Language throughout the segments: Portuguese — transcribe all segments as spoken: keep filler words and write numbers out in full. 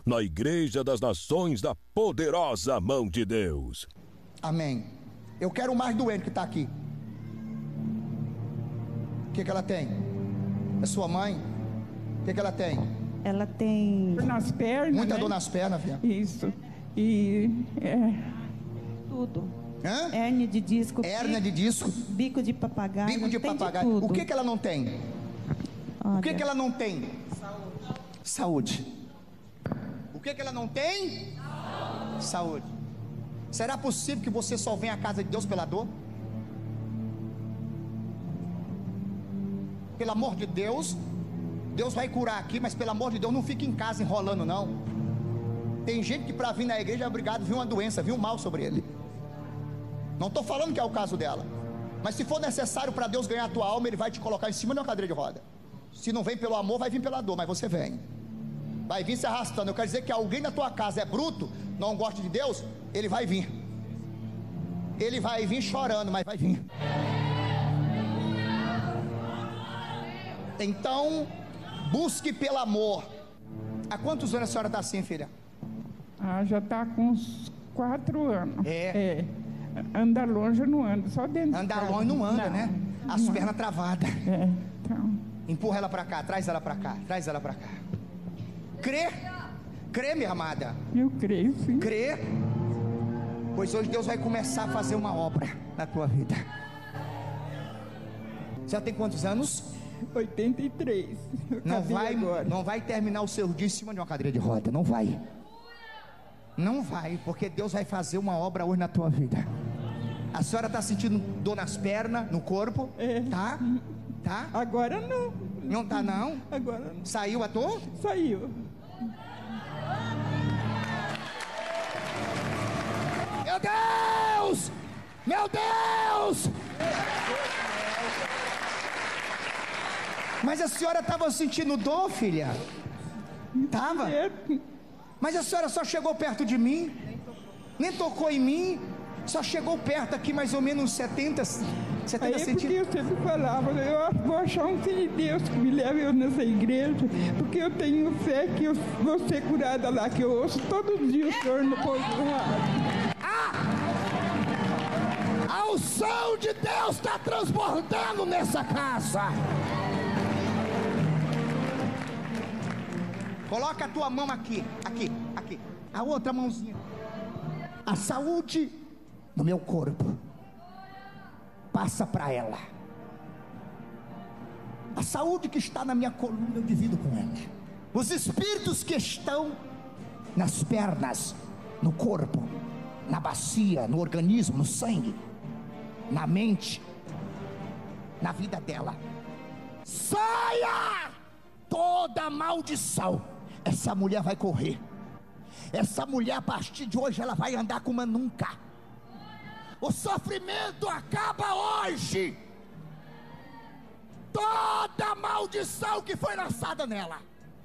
na Igreja das Nações da Poderosa Mão de Deus. Amém. Eu quero o mais doente que está aqui. O que que ela tem? É sua mãe? O que que ela tem? Ela tem Dor nas pernas, Muita né? dor nas pernas, filha. Isso. E é, tudo. Hã? Hérnia de disco. Hérnia de disco. Bico de papagaio. Bico de tem papagaio. tudo. O que que ela não tem? Olha, O que que ela não tem? Saúde. Saúde. O que que ela não tem? Saúde. Saúde. Será possível que você só venha à casa de Deus pela dor? Pelo amor de Deus, Deus vai curar aqui, mas pelo amor de Deus, não fique em casa enrolando não. Tem gente que para vir na igreja é obrigado a vir uma doença, vir um mal sobre ele. Não estou falando que é o caso dela, mas se for necessário para Deus ganhar a tua alma, Ele vai te colocar em cima de uma cadeira de roda. Se não vem pelo amor, vai vir pela dor, mas você vem. Vai vir se arrastando. Eu quero dizer que alguém na tua casa é bruto, não gosta de Deus, ele vai vir. Ele vai vir chorando, mas vai vir. Então, busque pelo amor. Há quantos anos a senhora está assim, filha? ah, já está com uns quatro anos. É. É. Anda longe não anda, só dentro. Andar longe não anda, né? As pernas travadas. É, então. Empurra ela para cá, traz ela para cá, traz ela para cá. Crê, crê, minha amada. Eu creio, sim. Crê, pois hoje Deus vai começar a fazer uma obra na tua vida. Já tem quantos anos? oitenta e três. Eu Não acabei vai, agora. não vai terminar o seu dia em cima de uma cadeira de roda, não vai. Não vai, porque Deus vai fazer uma obra hoje na tua vida. A senhora está sentindo dor nas pernas, no corpo? É. Tá? Tá? Agora não. Não tá não? Agora não. Saiu a dor? Saiu. Meu Deus! Meu Deus! Mas a senhora estava sentindo dor, filha? Tava? É. Mas a senhora só chegou perto de mim? Nem tocou em mim? Só chegou perto aqui mais ou menos uns setenta, setenta Aí porque centímetros? eu sempre falava, eu vou achar um filho de Deus que me leve eu nessa igreja, porque eu tenho fé que eu vou ser curada lá, que eu ouço todos os dias o Senhor no povo do rádio. A unção de Deus está transbordando nessa casa. Coloca a tua mão aqui, aqui, aqui. A outra mãozinha. A saúde no meu corpo passa para ela. A saúde que está na minha coluna eu divido com ela. Os espíritos que estão nas pernas, no corpo, na bacia, no organismo, no sangue, na mente, na vida dela, saia toda maldição. Essa mulher vai correr. Essa mulher a partir de hoje ela vai andar como nunca. O sofrimento acaba hoje. Toda maldição que foi lançada nela.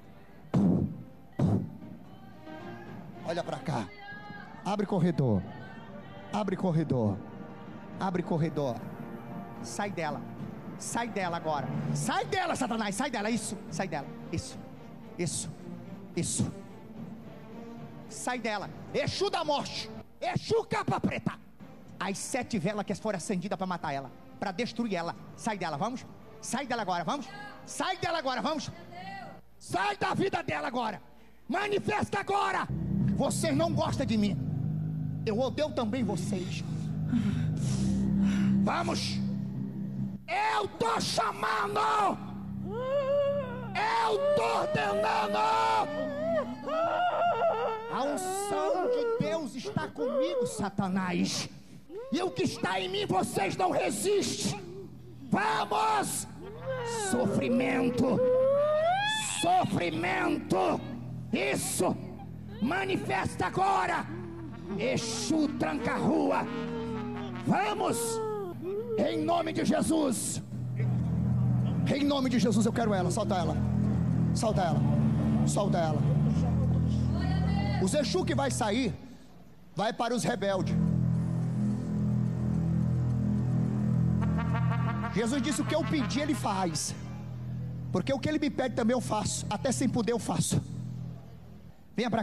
Olha para cá. Abre corredor. Abre corredor. Abre corredor. Sai dela. Sai dela agora. Sai dela, Satanás. Sai dela. Isso. Sai dela. Isso. Isso. Isso. Sai dela. Exu da morte. Exu capa preta. As sete velas que foram acendidas para matar ela, para destruir ela. Sai dela, vamos. Sai dela agora, vamos. Sai dela agora, vamos. Sai da vida dela agora. Manifesta agora. Vocês não gostam de mim. Eu odeio também vocês. Vamos. Eu tô chamando. Eu tô ordenando. A unção de Deus está comigo, Satanás. E o que está em mim vocês não resistem. Vamos. Sofrimento. Sofrimento. Isso. Manifesta agora. Exu tranca a rua. Vamos. Em nome de Jesus. Em nome de Jesus eu quero ela. Solta ela. Solta ela. Solta ela. Os Exu que vai sair, vai para os rebeldes. Jesus disse: o que eu pedi ele faz. Porque o que ele me pede também eu faço. Até sem poder eu faço. Venha para